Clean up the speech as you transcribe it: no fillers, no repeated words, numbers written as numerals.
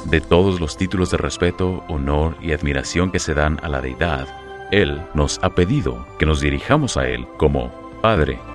de todos los títulos de respeto, honor y admiración que se dan a la deidad, Él nos ha pedido que nos dirijamos a Él como Padre,